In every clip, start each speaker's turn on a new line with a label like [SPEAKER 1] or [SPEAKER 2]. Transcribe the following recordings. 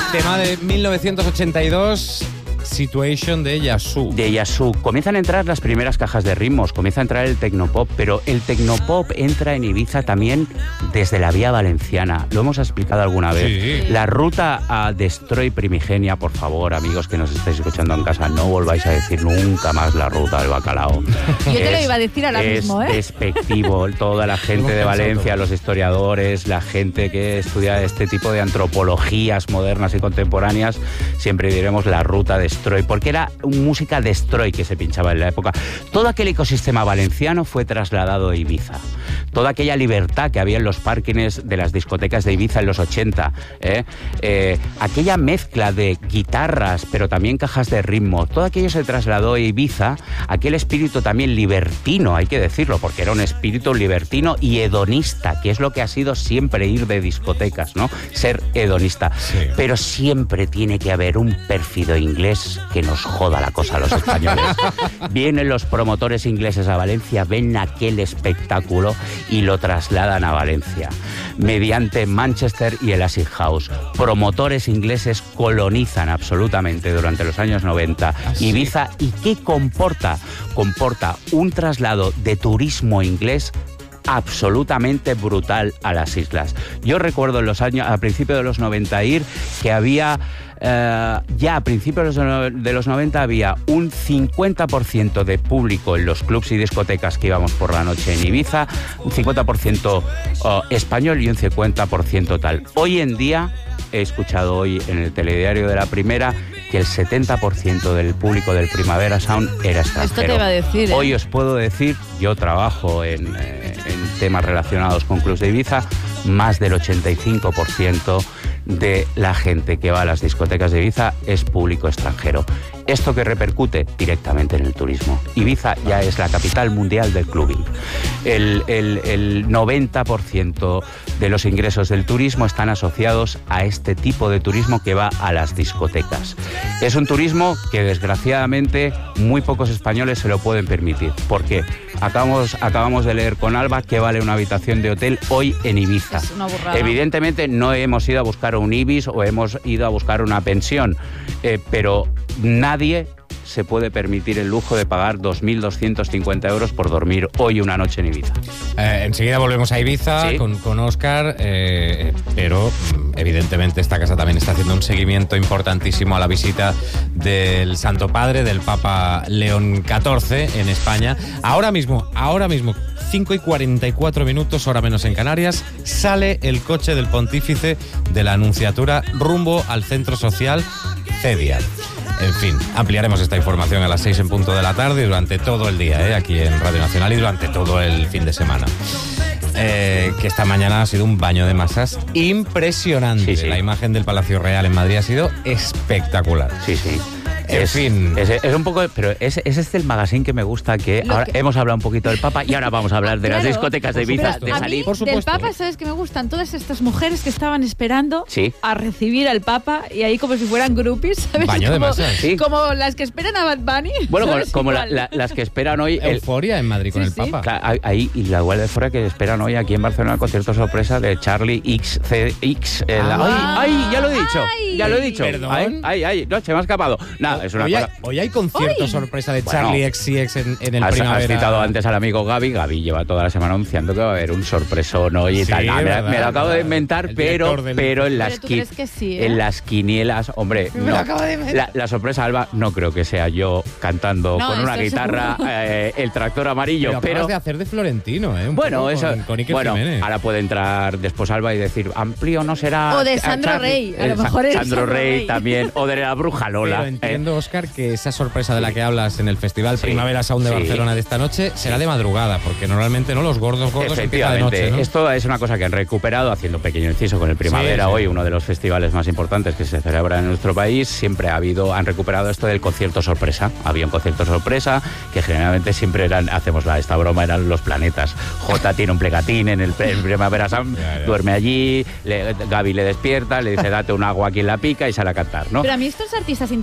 [SPEAKER 1] Tema de 1982... Situation de Yazoo.
[SPEAKER 2] De Yazoo. Comienzan a entrar las primeras cajas de ritmos, comienza a entrar el tecnopop, pero el tecnopop entra en Ibiza también desde la vía valenciana. Lo hemos explicado alguna vez.
[SPEAKER 1] Sí.
[SPEAKER 2] La ruta a Destroy Primigenia, por favor, amigos que nos estáis escuchando en casa, no volváis a decir nunca más la ruta del bacalao.
[SPEAKER 3] Yo te lo iba a decir ahora mismo,
[SPEAKER 2] Es despectivo. Toda la gente de Valencia, los historiadores, la gente que estudia este tipo de antropologías modernas y contemporáneas, siempre diremos la ruta Destroy, porque era música Destroy que se pinchaba en la época. Todo aquel ecosistema valenciano fue trasladado a Ibiza. Toda aquella libertad que había en los parkings de las discotecas de Ibiza en los 80, aquella mezcla de guitarras, pero también cajas de ritmo, todo aquello se trasladó a Ibiza, aquel espíritu también libertino, hay que decirlo, porque era un espíritu libertino y hedonista, que es lo que ha sido siempre ir de discotecas, ¿no? Ser hedonista.
[SPEAKER 1] Sí.
[SPEAKER 2] Pero siempre tiene que haber un pérfido inglés que nos joda la cosa a los españoles. Vienen los promotores ingleses a Valencia, ven aquel espectáculo y lo trasladan a Valencia. Mediante Manchester y el Acid House, promotores ingleses colonizan absolutamente durante los años 90 Ibiza. ¿Y qué comporta? Comporta un traslado de turismo inglés absolutamente brutal a las islas. Yo recuerdo a principios de los 90 que había... ya a principios de los 90 había un 50% de público en los clubs y discotecas que íbamos por la noche en Ibiza, un 50% español y un 50% tal. Hoy en día, he escuchado hoy en el telediario de La Primera que el 70% del público del Primavera Sound era extranjero.
[SPEAKER 3] Esto te iba a decir, ¿eh?
[SPEAKER 2] Hoy os puedo decir, yo trabajo en temas relacionados con clubs de Ibiza, más del 85% de la gente que va a las discotecas de Ibiza es público extranjero. ¿Esto que repercute? Directamente en el turismo. Ibiza ya es la capital mundial del clubbing. El 90% de los ingresos del turismo están asociados a este tipo de turismo que va a las discotecas. Es un turismo que desgraciadamente muy pocos españoles se lo pueden permitir. ¿Por qué? Acabamos de leer con Alba que vale una habitación de hotel hoy en Ibiza.
[SPEAKER 3] Es una burrada.
[SPEAKER 2] Evidentemente no hemos ido a buscar un Ibis o hemos ido a buscar una pensión, pero nadie se puede permitir el lujo de pagar 2.250 euros por dormir hoy una noche en Ibiza.
[SPEAKER 1] Enseguida volvemos a Ibiza, ¿sí?, con Óscar, pero evidentemente esta casa también está haciendo un seguimiento importantísimo a la visita del Santo Padre, del Papa León XIV en España. Ahora mismo, 5:44, hora menos en Canarias, sale el coche del pontífice de la Anunciatura rumbo al centro social Cedia. En fin, ampliaremos esta información a las 6 en punto de la tarde y durante todo el día, aquí en Radio Nacional y durante todo el fin de semana. Que esta mañana ha sido un baño de masas impresionante. Sí. La imagen del Palacio Real en Madrid ha sido espectacular.
[SPEAKER 2] Sí, sí.
[SPEAKER 1] En fin.
[SPEAKER 2] Es un poco... Pero es el magazine que me gusta, que ahora hemos hablado un poquito del Papa y ahora vamos a hablar de las discotecas de Ibiza, de salir.
[SPEAKER 3] Por supuesto. Del Papa, ¿sabes qué me gustan? Todas estas mujeres que estaban esperando a recibir al Papa y ahí como si fueran groupies, ¿sabes?
[SPEAKER 1] Baño de masas.
[SPEAKER 3] Sí. Como las que esperan a Bad Bunny.
[SPEAKER 2] Bueno, como las que esperan hoy...
[SPEAKER 1] Euforia en Madrid con el Papa.
[SPEAKER 2] Claro, ahí, y la igual de Euforia que esperan hoy aquí en Barcelona el concierto sorpresa de Charlie XCX. Ya lo he dicho. Ya lo he dicho.
[SPEAKER 1] Perdón.
[SPEAKER 2] No, se me ha escapado. Nada, es una cosa...
[SPEAKER 1] Hoy hay concierto sorpresa de Charlie XCX en el Primavera.
[SPEAKER 2] Has citado antes al amigo Gaby. Gaby lleva toda la semana anunciando que va a haber un sorpresón hoy y tal. Me lo acabo de inventar, pero en las quinielas, hombre, no. La sorpresa, Alba, no creo que sea yo cantando con una guitarra el tractor amarillo.
[SPEAKER 1] Pero acabas de hacer de Florentino,
[SPEAKER 2] Bueno, eso.
[SPEAKER 1] Con Iker Jiménez.
[SPEAKER 2] Ahora puede entrar después Alba y decir, amplio no será.
[SPEAKER 3] O de Sandro Rey, a lo mejor es
[SPEAKER 2] Sandro Rey también, o de la Bruja Lola.
[SPEAKER 1] Pero entiendo, Óscar, que esa sorpresa de la que hablas en el Festival Primavera Sound de Barcelona de esta noche será de madrugada, porque normalmente los gordos empiezan de noche, ¿no? Esto
[SPEAKER 2] es una cosa que han recuperado, haciendo un pequeño inciso con el Primavera hoy, uno de los festivales más importantes que se celebra en nuestro país. Siempre han recuperado esto del concierto sorpresa. Había un concierto sorpresa que generalmente siempre hacemos esta broma, eran los planetas. Jota tiene un plegatín en el Primavera Sound, duerme allí, Gaby le despierta, le dice date un agua aquí en la pica y sale a cantar, ¿no?
[SPEAKER 3] Pero a mí estos artistas internacionales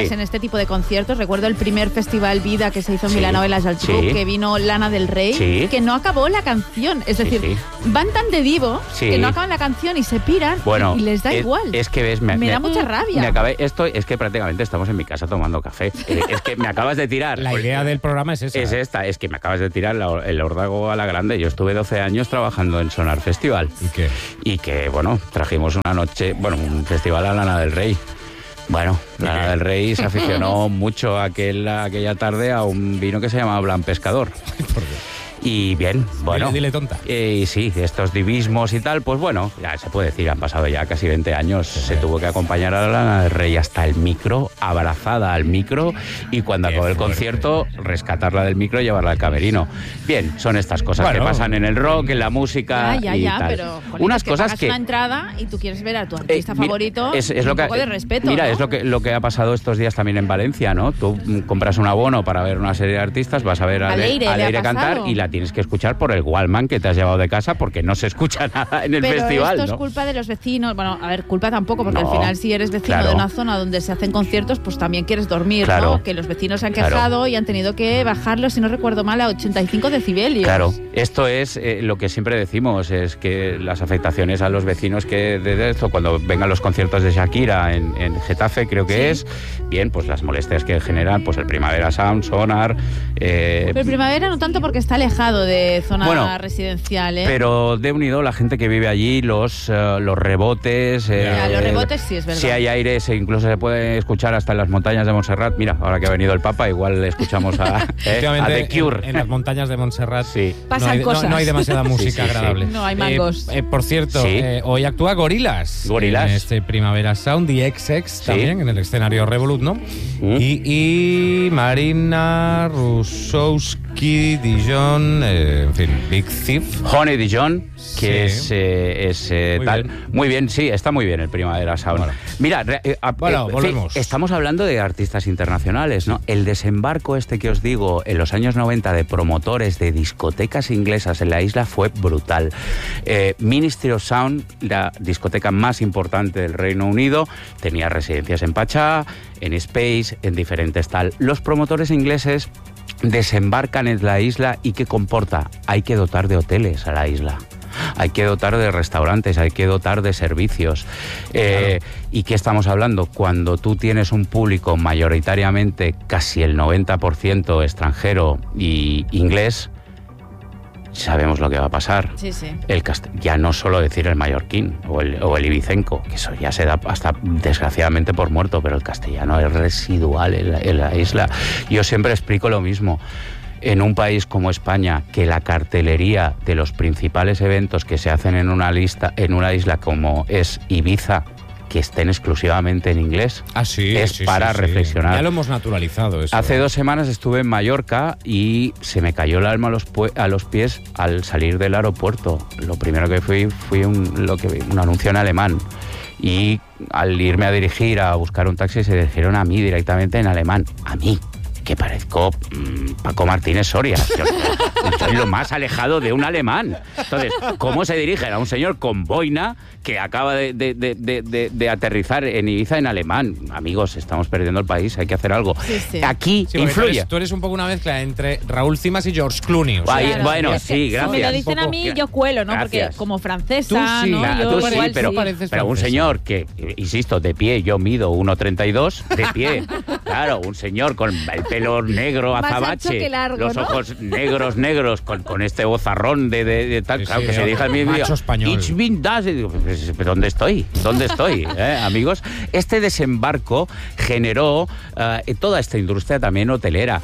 [SPEAKER 3] en este tipo de conciertos. Recuerdo el primer Festival Vida que se hizo en Vilanova y la Geltrú, que vino Lana del Rey, que no acabó la canción. Es decir, van tan de divo que no acaban la canción y se piran y les da igual.
[SPEAKER 2] Es que ves, me
[SPEAKER 3] da mucha rabia.
[SPEAKER 2] Esto es que prácticamente estamos en mi casa tomando café. Es que me acabas de tirar.
[SPEAKER 1] La idea del programa es esa.
[SPEAKER 2] Es esta, es que me acabas de tirar el órdago a la grande. Yo estuve 12 años trabajando en Sonar Festival.
[SPEAKER 1] ¿Y qué?
[SPEAKER 2] Y que, bueno, trajimos una noche, un festival a Lana del Rey. Bueno, Lana del Rey se aficionó mucho aquella tarde a un vino que se llamaba Blanc Pescador.
[SPEAKER 1] ¿Por qué?
[SPEAKER 2] Y bien, bueno.
[SPEAKER 1] Dile tonta.
[SPEAKER 2] Y sí, estos divismos y tal, pues bueno, ya se puede decir, han pasado ya casi 20 años. Se tuvo que acompañar a Lana del Rey hasta el micro, abrazada al micro, y cuando acabó el concierto, rescatarla del micro y llevarla al camerino. Bien, son estas cosas que pasan en el rock, en la música.
[SPEAKER 3] Ya, pero
[SPEAKER 2] unas cosas
[SPEAKER 3] que una entrada y tú quieres ver a tu artista favorito,
[SPEAKER 2] es
[SPEAKER 3] un
[SPEAKER 2] lo
[SPEAKER 3] poco de respeto.
[SPEAKER 2] Mira,
[SPEAKER 3] ¿no?
[SPEAKER 2] es lo que ha pasado estos días también en Valencia, ¿no? Tú compras un abono para ver una serie de artistas, vas a ver a Leire cantar y la tienes que escuchar por el Walkman que te has llevado de casa porque no se escucha nada en el festival.
[SPEAKER 3] Pero esto es culpa de los vecinos. Bueno, a ver, culpa tampoco, porque al final si eres vecino de una zona donde se hacen conciertos, pues también quieres dormir, ¿no? Que los vecinos se han quejado y han tenido que bajarlo, si no recuerdo mal, a 85 decibelios.
[SPEAKER 2] Claro, esto es lo que siempre decimos, es que las afectaciones a los vecinos que de esto, cuando vengan los conciertos de Shakira en Getafe, creo que es, bien, pues las molestias que generan, pues el Primavera Sound, Sonar...
[SPEAKER 3] Pero el Primavera no tanto porque está alejado de zona residencial, ¿eh?
[SPEAKER 2] Pero de unido la gente que vive allí, los rebotes...
[SPEAKER 3] los rebotes sí, es verdad.
[SPEAKER 2] Si hay aire, incluso se puede escuchar hasta en las montañas de Montserrat. Mira, ahora que ha venido el Papa, igual escuchamos a The Cure.
[SPEAKER 1] En las montañas de Montserrat
[SPEAKER 3] pasan cosas.
[SPEAKER 1] No hay demasiada música agradable.
[SPEAKER 3] No hay mangos.
[SPEAKER 1] Por cierto, hoy actúa Gorillaz. En este Primavera Sound, The XX también, en el escenario Revolut, ¿no? Y Marina Rusowski, Dijon, en fin, Big Thief.
[SPEAKER 2] Honey Dijon, que es tal. Bien. Muy bien, sí, está muy bien el Primavera Sound. Bueno. Mira,
[SPEAKER 1] volvemos.
[SPEAKER 2] Estamos hablando de artistas internacionales, ¿no? El desembarco que os digo en los años 90 de promotores de discotecas inglesas en la isla fue brutal. Ministry of Sound, la discoteca más importante del Reino Unido, tenía residencias en Pachá, en Space, en diferentes tal. Los promotores ingleses desembarcan en la isla y ¿qué comporta? Hay que dotar de hoteles a la isla. Hay que dotar de restaurantes, hay que dotar de servicios. ¿Y qué estamos hablando? Cuando tú tienes un público mayoritariamente casi el 90% extranjero y inglés, sabemos lo que va a pasar.
[SPEAKER 3] Sí.
[SPEAKER 2] Ya no solo decir el mallorquín o el ibicenco, que eso ya se da hasta desgraciadamente por muerto, pero el castellano es residual en la isla. Yo siempre explico lo mismo. En un país como España, que la cartelería de los principales eventos que se hacen en una isla como es Ibiza, que estén exclusivamente en inglés, para reflexionar.
[SPEAKER 1] Ya lo hemos naturalizado eso.
[SPEAKER 2] Hace 2 semanas estuve en Mallorca y se me cayó el alma a los pies al salir del aeropuerto. Lo primero que fui un anuncio en alemán. Y al irme a dirigir a buscar un taxi, se dirigieron a mí directamente en alemán. A mí, que parezco Paco Martínez Soria. Yo soy lo más alejado de un alemán. Entonces, ¿cómo se dirigen a un señor con boina que acaba de aterrizar en Ibiza en alemán? Amigos, estamos perdiendo el país, hay que hacer algo. Aquí influye.
[SPEAKER 1] Tú eres un poco una mezcla entre Raúl Cimas y George Clooney.
[SPEAKER 2] Bueno, sí, gracias.
[SPEAKER 3] Me lo dicen a mí, yo cuelo, ¿no?
[SPEAKER 2] Gracias.
[SPEAKER 3] Porque como francesa,
[SPEAKER 2] tú sí, pero un señor que, insisto, de pie, yo mido 1,32, de pie. Claro, un señor con el pelo negro azabache, los ojos negros, con este bozarrón de tal, claro, que se dice al mismo
[SPEAKER 1] macho español.
[SPEAKER 2] Ich bin das. ¿Dónde estoy? Amigos? Este desembarco generó toda esta industria también hotelera.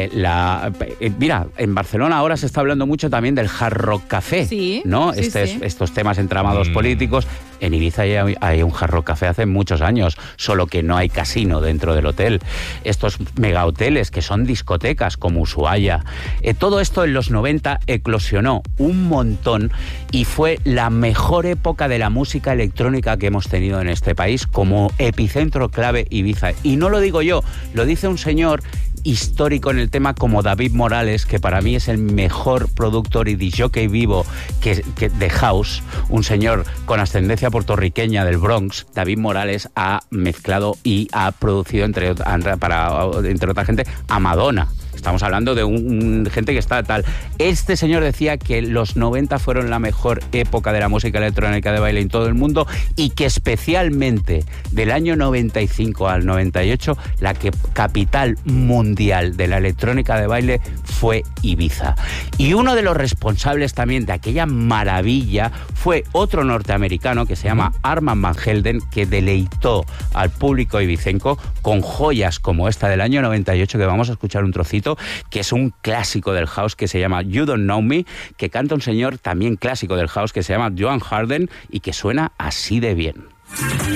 [SPEAKER 2] Mira, en Barcelona ahora se está hablando mucho también del Hard Rock Café, ¿no? Estos temas entramados políticos. En Ibiza hay un Hard Rock Café hace muchos años, solo que no hay casino dentro del hotel. Estos megahoteles que son discotecas como Ushuaia. Todo esto en los 90 eclosionó un montón y fue la mejor época de la música electrónica que hemos tenido en este país como epicentro clave Ibiza. Y no lo digo yo, lo dice un señor histórico en el tema como David Morales, que para mí es el mejor productor y disjockey vivo que de house, un señor con ascendencia puertorriqueña del Bronx. David Morales ha mezclado y ha producido, entre otra gente, a Madonna. Estamos hablando de gente que está tal. Este señor decía que los 90 fueron la mejor época de la música electrónica de baile en todo el mundo y que especialmente del año 95 al 98 la capital mundial de la electrónica de baile fue Ibiza. Y uno de los responsables también de aquella maravilla fue otro norteamericano que se llama Armand Van Helden, que deleitó al público ibicenco con joyas como esta del año 98, que vamos a escuchar un trocito, que es un clásico del house que se llama You Don't Know Me, que canta un señor también clásico del house que se llama Joan Harden y que suena así de bien.